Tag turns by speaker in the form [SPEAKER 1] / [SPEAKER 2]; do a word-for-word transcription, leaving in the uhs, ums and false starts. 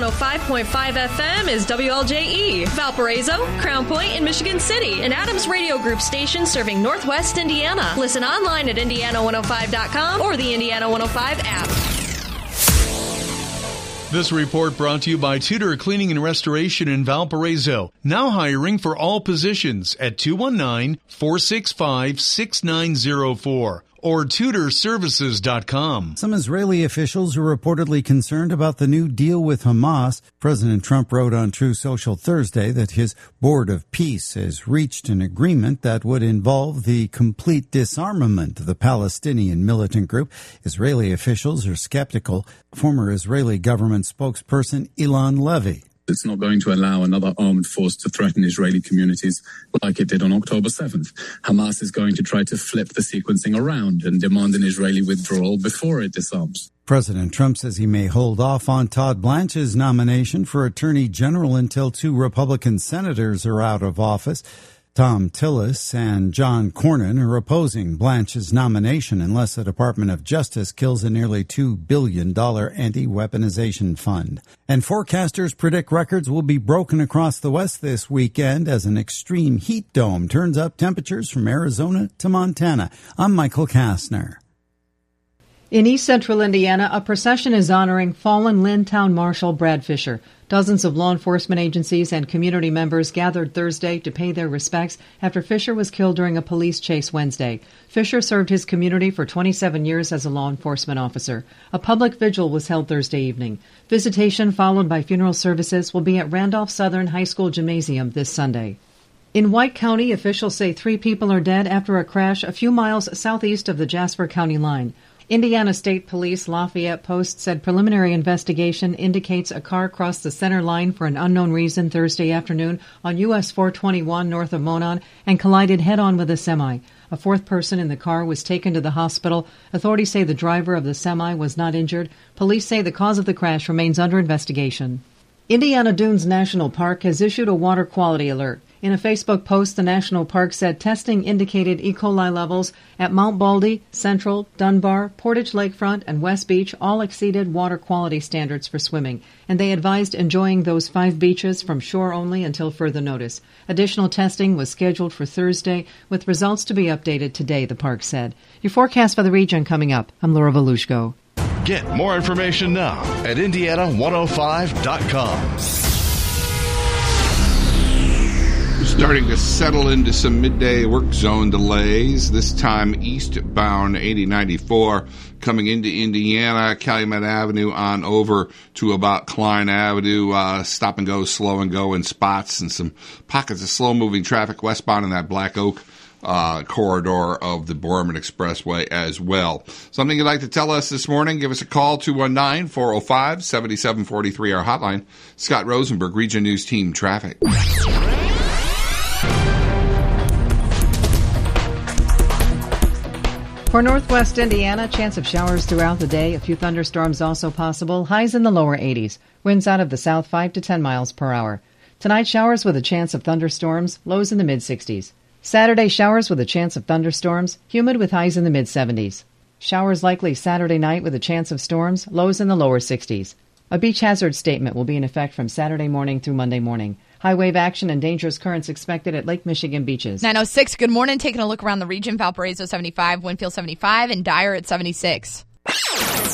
[SPEAKER 1] oh five point five F M is W L J E, Valparaiso, Crown Point, and Michigan City, an Adams Radio Group station serving Northwest Indiana. Listen online at indiana one oh five dot com or the Indiana one oh five app.
[SPEAKER 2] This report brought to you by Tudor Cleaning and Restoration in Valparaiso. Now hiring for all positions at two one nine, four six five, six nine zero four or tudor services dot com.
[SPEAKER 3] Some Israeli officials are reportedly concerned about the new deal with Hamas. President Trump wrote on True Social Thursday that his Board of Peace has reached an agreement that would involve the complete disarmament of the Palestinian militant group. Israeli officials are skeptical. Former Israeli government spokesperson Ilan Levy.
[SPEAKER 4] It's not going to allow another armed force to threaten Israeli communities like it did on October seventh. Hamas is going to try to flip the sequencing around and demand an Israeli withdrawal before it disarms.
[SPEAKER 3] President Trump says he may hold off on Todd Blanche's nomination for Attorney General until two Republican senators are out of office. Tom Tillis and John Cornyn are opposing Blanche's nomination unless the Department of Justice kills a nearly two billion dollars anti-weaponization fund. And forecasters predict records will be broken across the West this weekend as an extreme heat dome turns up temperatures from Arizona to Montana. I'm Michael Kastner.
[SPEAKER 5] In East Central Indiana, a procession is honoring fallen Lynn Town Marshal Brad Fisher. Dozens of law enforcement agencies and community members gathered Thursday to pay their respects after Fisher was killed during a police chase Wednesday. Fisher served his community for twenty-seven years as a law enforcement officer. A public vigil was held Thursday evening. Visitation followed by funeral services will be at Randolph Southern High School Gymnasium this Sunday. In White County, officials say three people are dead after a crash a few miles southeast of the Jasper County line. Indiana State Police Lafayette Post said preliminary investigation indicates a car crossed the center line for an unknown reason Thursday afternoon on U S four twenty-one north of Monon and collided head-on with a semi. A fourth person in the car was taken to the hospital. Authorities say the driver of the semi was not injured. Police say the cause of the crash remains under investigation. Indiana Dunes National Park has issued a water quality alert. In a Facebook post, the national park said testing indicated E. coli levels at Mount Baldy, Central, Dunbar, Portage Lakefront, and West Beach all exceeded water quality standards for swimming, and they advised enjoying those five beaches from shore only until further notice. Additional testing was scheduled for Thursday, with results to be updated today, the park said. Your forecast for the region coming up. I'm Laura Volushko.
[SPEAKER 6] Get more information now at indiana one oh five dot com.
[SPEAKER 7] Starting to settle into some midday work zone delays, this time eastbound eighty ninety-four coming into Indiana, Calumet Avenue on over to about Klein Avenue, uh, stop and go, slow and go in spots, and some pockets of slow-moving traffic westbound in that Black Oak uh, corridor of the Borman Expressway as well. Something you'd like to tell us this morning, give us a call, two one nine, four oh five, seven seven four three, our hotline. Scott Rosenberg, Region News Team Traffic.
[SPEAKER 5] For northwest Indiana, chance of showers throughout the day. A few thunderstorms also possible. Highs in the lower eighties. Winds out of the south five to ten miles per hour. Tonight, showers with a chance of thunderstorms. Lows in the mid-sixties. Saturday, showers with a chance of thunderstorms. Humid with highs in the mid-seventies. Showers likely Saturday night with a chance of storms. Lows in the lower sixties. A beach hazard statement will be in effect from Saturday morning through Monday morning. High wave action and dangerous currents expected at Lake Michigan beaches.
[SPEAKER 8] nine oh six, good morning. Taking a look around the region. Valparaiso seventy-five, Winfield seventy-five, and Dyer at seventy-six.